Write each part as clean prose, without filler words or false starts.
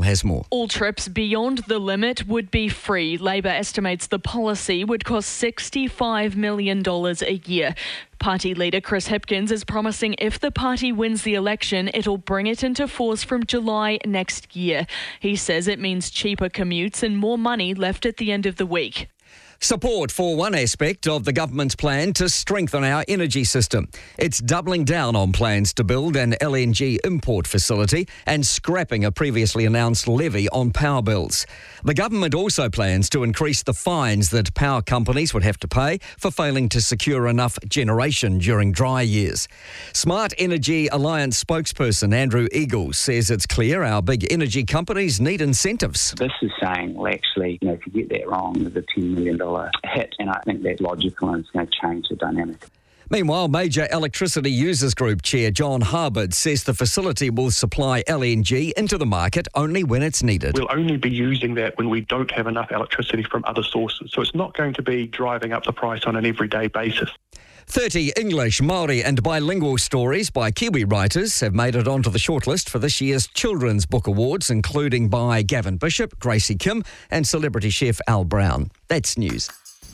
has more. All trips beyond the limit would be free. Labor estimates the policy would cost $65 million a year. Party leader Chris Hipkins is promising if the party wins the election, it'll bring it into force from July next year. He says it means cheaper commutes and more money left at the end of the week. Support for one aspect of the government's plan to strengthen our energy system. It's doubling down on plans to build an LNG import facility and scrapping a previously announced levy on power bills. The government also plans to increase the fines that power companies would have to pay for failing to secure enough generation during dry years. Smart Energy Alliance spokesperson Andrew Eagles says it's clear our big energy companies need incentives. This is saying, well, actually, if you get that wrong, there's a $10 million hit, and I think that's logical and it's going to change the dynamic. Meanwhile, Major Electricity Users Group Chair John Harbord says the facility will supply LNG into the market only when it's needed. We'll only be using that when we don't have enough electricity from other sources, so it's not going to be driving up the price on an everyday basis. 30 English, Māori and bilingual stories by Kiwi writers have made it onto the shortlist for this year's Children's Book Awards, including by Gavin Bishop, Gracie Kim and celebrity chef Al Brown. That's news.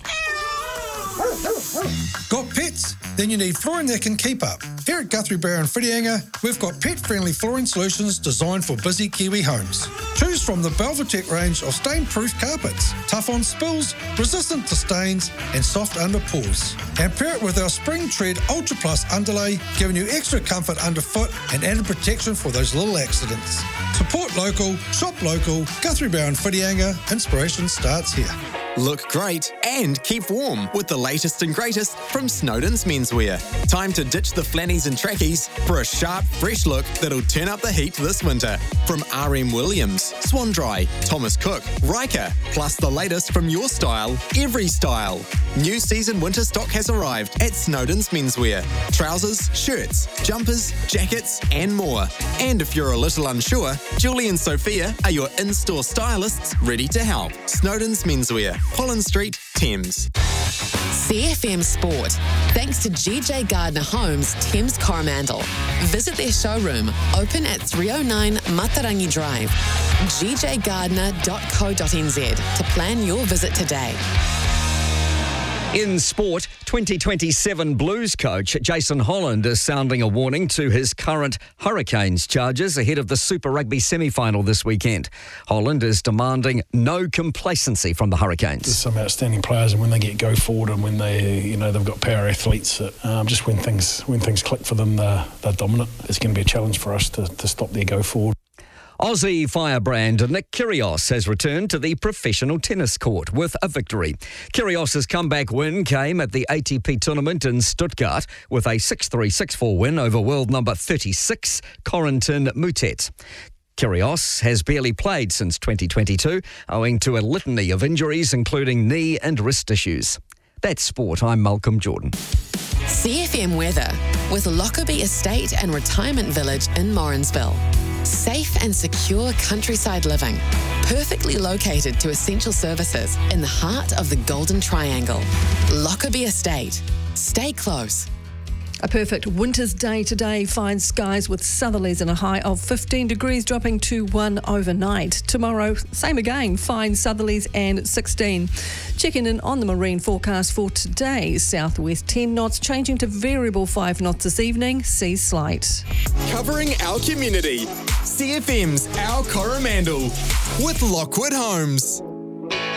Got pets? Then you need flooring that can keep up. Here at Guthrie Bear and Whitianga, we've got pet-friendly flooring solutions designed for busy Kiwi homes. Choose from the Belvatec range of stain-proof carpets, tough on spills, resistant to stains and soft under pours. And pair it with our Spring Tread Ultra Plus underlay, giving you extra comfort underfoot and added protection for those little accidents. Support local, shop local, Guthrie Bear and Whitianga. Inspiration starts here. Look great and keep warm with the latest and greatest from Snowden's Menswear. Time to ditch the flannies and trackies for a sharp, fresh look that'll turn up the heat this winter. From R.M. Williams, Swan Dry, Thomas Cook, Riker, plus the latest from your style, every style. New season winter stock has arrived at Snowden's Menswear. Trousers, shirts, jumpers, jackets and more. And if you're a little unsure, Julie and Sophia are your in-store stylists ready to help. Snowden's Menswear, Holland Street, Thames. CFM Sport. Thanks to GJ Gardner Homes, Thames Coromandel. Visit their showroom, open at 309 Matarangi Drive. gjgardner.co.nz to plan your visit today. In sport, 2027 Blues coach Jason Holland is sounding a warning to his current Hurricanes charges ahead of the Super Rugby semi-final this weekend. Holland is demanding no complacency from the Hurricanes. There's some outstanding players, and when they get go forward and when they, they've got power athletes, just when things click for them, they're dominant. It's going to be a challenge for us to stop their go forward. Aussie firebrand Nick Kyrgios has returned to the professional tennis court with a victory. Kyrgios' comeback win came at the ATP tournament in Stuttgart with a 6-3, 6-4 win over world number 36, Corentin Moutet. Kyrgios has barely played since 2022, owing to a litany of injuries, including knee and wrist issues. That's sport. I'm Malcolm Jordan. CFM weather with Lockerbie Estate and Retirement Village in Morrinsville. Safe and secure countryside living, perfectly located to essential services in the heart of the Golden Triangle. Lockerbie Estate. Stay close. A perfect winter's day today finds skies with southerlies and a high of 15 degrees, dropping to 1 overnight. Tomorrow, same again, fine southerlies and 16. Checking in on the marine forecast for today. Southwest 10 knots, changing to variable 5 knots this evening. Seas slight. Covering our community. CFM's Our Coromandel with Lockwood Homes.